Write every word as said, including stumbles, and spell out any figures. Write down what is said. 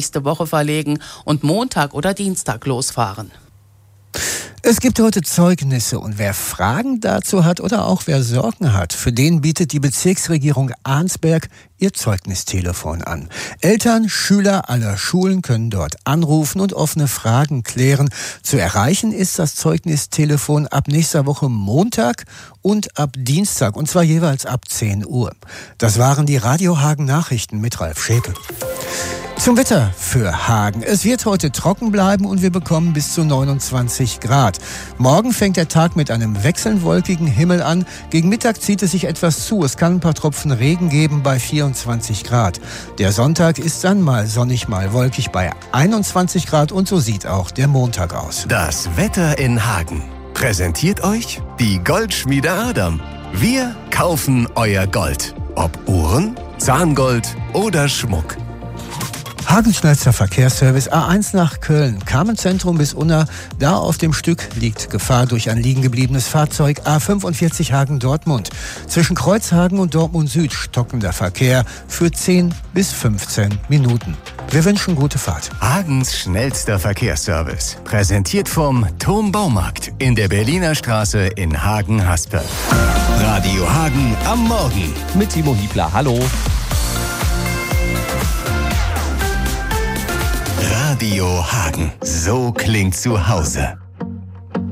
nächste Woche verlegen und Montag oder Dienstag losfahren. Es gibt heute Zeugnisse und wer Fragen dazu hat oder auch wer Sorgen hat, für den bietet die Bezirksregierung Arnsberg ihr Zeugnistelefon an. Eltern, Schüler aller Schulen können dort anrufen und offene Fragen klären. Zu erreichen ist das Zeugnistelefon ab nächster Woche Montag und ab Dienstag, und zwar jeweils ab zehn Uhr. Das waren die Radio Hagen Nachrichten mit Ralf Schäpe. Zum Wetter für Hagen. Es wird heute trocken bleiben und wir bekommen bis zu neunundzwanzig Grad. Morgen fängt der Tag mit einem wechselnd wolkigen Himmel an. Gegen Mittag zieht es sich etwas zu. Es kann ein paar Tropfen Regen geben bei vierundzwanzig Grad. Der Sonntag ist dann mal sonnig, mal wolkig bei einundzwanzig Grad und so sieht auch der Montag aus. Das Wetter in Hagen präsentiert euch die Goldschmiede Adam. Wir kaufen euer Gold. Ob Uhren, Zahngold oder Schmuck. Hagens schnellster Verkehrsservice A eins nach Köln, Kamenszentrum bis Unna. Da auf dem Stück liegt Gefahr durch ein liegen gebliebenes Fahrzeug. A fünfundvierzig Hagen-Dortmund. Zwischen Kreuzhagen und Dortmund Süd stockender Verkehr für zehn bis fünfzehn Minuten. Wir wünschen gute Fahrt. Hagens schnellster Verkehrsservice. Präsentiert vom Turm Baumarkt in der Berliner Straße in Hagen-Haspe. Radio Hagen am Morgen. Mit Timo Hiebler. Hallo. Radio Hagen. So klingt zu Hause.